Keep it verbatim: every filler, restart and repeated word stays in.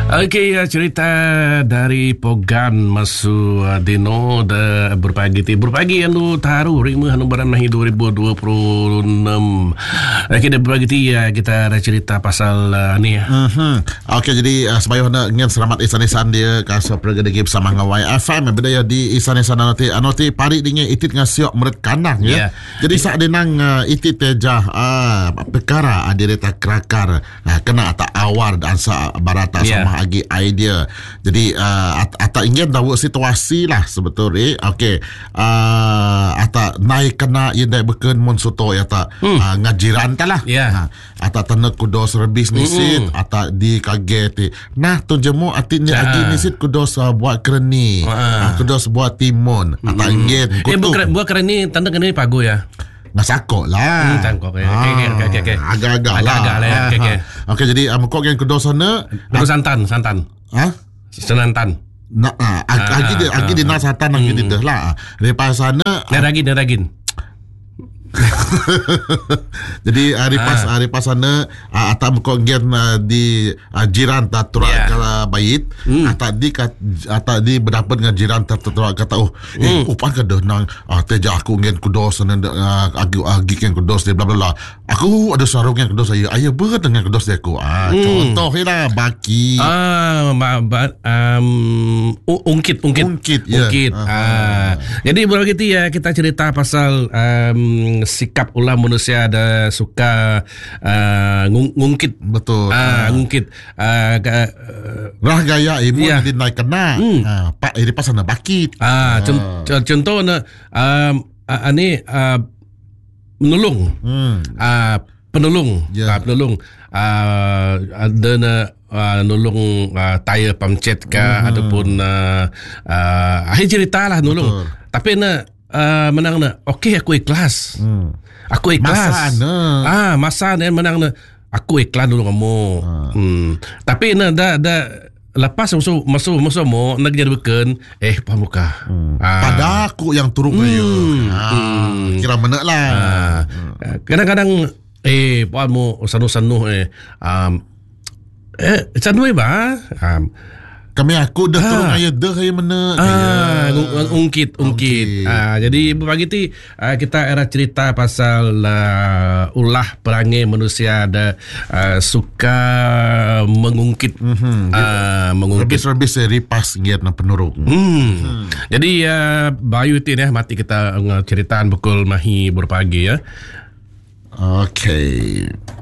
Okey, cerita dari Pogan Masu Dino da berpagi ti berpagi anu taru rima anu baranahi dua ribu dua puluh enam. Okey, da berpagi ti ya kita ada cerita pasal uh, ni ya. Mhm. Okey, jadi uh, sebayu hendak ngin selamat isan-isan dia kasih pergi degi bersama ngawai F M beda ya di isan-isan nanti nanti pari dingin itit ngasiok meret kanang ya. Yeah. Jadi saat dinang uh, itit tejah uh, perkara adireta kerakar uh, kena ata awar dan sa barata yeah. sama agi idea. Jadi uh, at, ata ingin tahu situasi lah sebetulnya. Okey. Uh, ata naik kena yendai beken mun soto ya ta hmm. uh, ngajiran ta lah. Yeah. Uh, ata tenek kudos rebis nisit mm-hmm. ata di kageti. Nah tu jemu atinya uh. agi nisit kudos uh, buat kereni. Uh. Uh, kudos buat timun. Mm-hmm. Ata ingin eh buat buat kereni tanda kereni pagu ya. Ngasakok lah. Hmm, tangkok ya. Okey okey okey okey. Agak-agak lah. Agak-agak lah. Okey okey. Okey, jadi um, kok yang kedua sana Kedua santan, santan. Ha? Senantan. Nak ah, agi dia agi dia nak santan agi dia lah. Lepas sana daragin daragin. Jadi hari pas hari pas sana uh, ata mko gen uh, di uh, jiran ta tura yeah. kala bait mm. ata di kat ata di berdapat dengan jiran ta tura kata oh eh mm. upan ka denang uh, teja aku ngen kudos nan uh, agi agi ken kudos dia bla bla bla aku ada sarung yang kudos saya ayo ber dengan kudos dia aku ah mm. contoh lah baki ah ma, ba, um, ungkit ungkit ungkit, ungkit. Yeah. ah jadi begitu ya kita cerita pasal um, sikap ulah manusia ada suka uh, ngung, ngungkit betul ah uh, ngungkit uh, uh, rah gaya ibu yeah. di naik kena hmm. uh, pak ini pas sana bakit ah uh. contoh na um, uh, ani uh, menolong hmm. uh, penolong yeah. uh, penolong uh, ada na Uh, nolong uh, tayar pamcet ka hmm. ataupun uh, uh, akhir cerita lah nolong. Betul. Tapi na uh, menang na okey aku ikhlas. Hmm. Aku ikhlas. Masa na. Ah masa na menang na aku ikhlas dulu kamu. Hmm. hmm. Tapi na da da lepas masuk masuk masuk mo nak jadi beken eh pamuka. Hmm. Ah. Pada aku yang turun hmm. ayo. Ah. Hmm. Kira menak lah. Ah. Hmm. Kadang-kadang eh puan mo sanu-sanu eh um, Eh, candu ba? Um, kami aku dah ha. turun ayat dah ayat mana? Ah, ungkit, ungkit. Ah, jadi berbagi ti uh, kita era cerita pasal uh, ulah perangai manusia ada uh, suka mengungkit, mm-hmm. uh, mengungkit. Lebih-lebih ripas giat na penurung. Hmm. Hmm. Jadi uh, bayu ti ya mati kita uh, ceritaan bukul mahi berpagi ya. Okay.